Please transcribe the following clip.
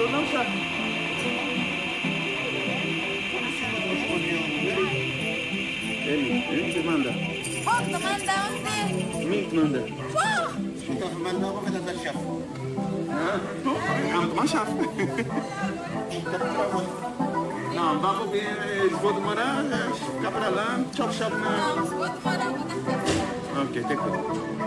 mandou não, chefe? Ele te manda. Oh, te manda onde? Mim te manda. Então, manda uma coisa da chefe. Tu? É uma chave. Não, vou ver, vou demorar, ficar para lá, chop chop na... Não, se vou demorar, vou dar tempo. Ok, tem que...